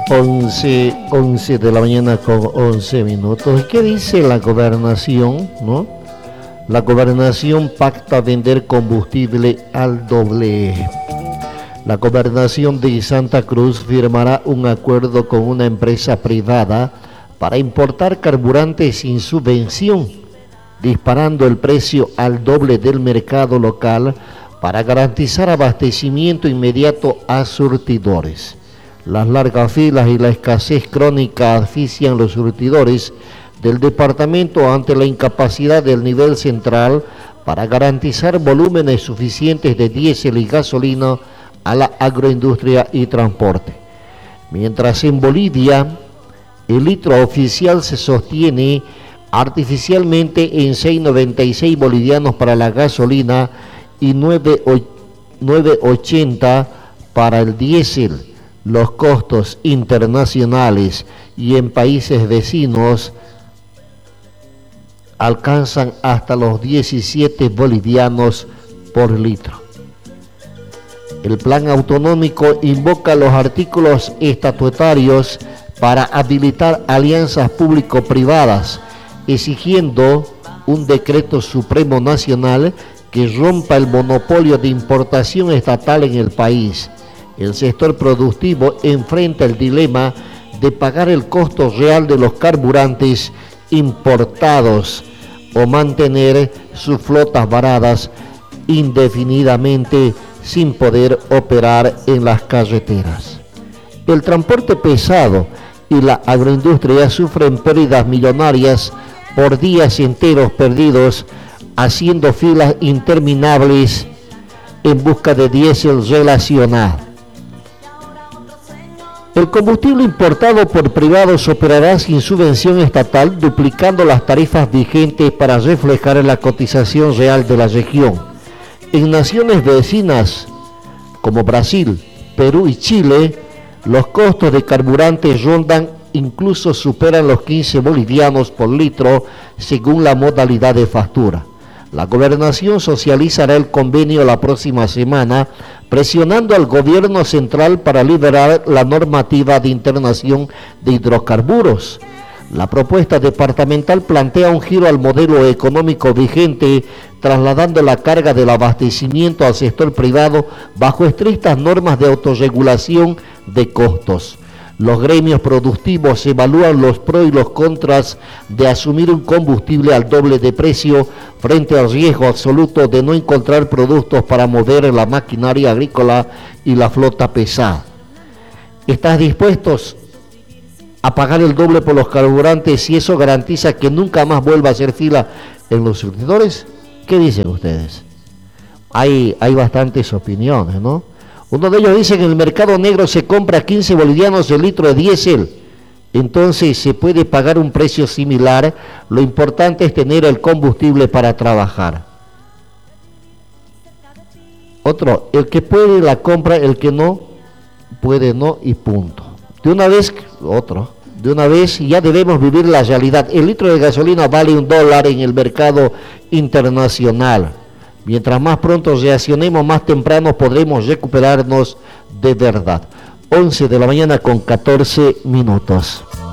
11 de la mañana con 11 minutos. ¿Qué dice la gobernación, no? La gobernación pacta vender combustible al doble. La gobernación de Santa Cruz firmará un acuerdo con una empresa privada para importar carburantes sin subvención, disparando el precio al doble del mercado local para garantizar abastecimiento inmediato a surtidores. Las largas filas y la escasez crónica asfixian los surtidores del departamento ante la incapacidad del nivel central para garantizar volúmenes suficientes de diésel y gasolina a la agroindustria y transporte. Mientras en Bolivia el litro oficial se sostiene artificialmente en 6,96 bolivianos para la gasolina y 9,80 para el diésel. Los costos internacionales y en países vecinos alcanzan hasta los 17 bolivianos por litro. El plan autonómico invoca los artículos estatutarios para habilitar alianzas público-privadas, exigiendo un decreto supremo nacional que rompa el monopolio de importación estatal en el país. El sector productivo enfrenta el dilema de pagar el costo real de los carburantes importados o mantener sus flotas varadas indefinidamente sin poder operar en las carreteras. El transporte pesado y la agroindustria sufren pérdidas millonarias por días enteros perdidos haciendo filas interminables en busca de diésel relacionado. El combustible importado por privados operará sin subvención estatal, duplicando las tarifas vigentes para reflejar la cotización real de la región. En naciones vecinas como Brasil, Perú y Chile, los costos de carburantes incluso superan los 15 bolivianos por litro según la modalidad de factura. La gobernación socializará el convenio la próxima semana, presionando al gobierno central para liberar la normativa de internación de hidrocarburos. La propuesta departamental plantea un giro al modelo económico vigente, trasladando la carga del abastecimiento al sector privado bajo estrictas normas de autorregulación de costos. Los gremios productivos evalúan los pros y los contras de asumir un combustible al doble de precio frente al riesgo absoluto de no encontrar productos para mover la maquinaria agrícola y la flota pesada. ¿Estás dispuestos a pagar el doble por los carburantes si eso garantiza que nunca más vuelva a hacer fila en los surtidores? ¿Qué dicen ustedes? Hay bastantes opiniones, ¿no? Uno de ellos dice que en el mercado negro se compra 15 bolivianos el litro de diésel, entonces se puede pagar un precio similar, lo importante es tener el combustible para trabajar. Otro, el que puede la compra, el que no puede no y punto. De una vez ya debemos vivir la realidad. El litro de gasolina vale $1 en el mercado internacional. Mientras más pronto reaccionemos, más temprano podremos recuperarnos de verdad. 11 de la mañana con 14 minutos.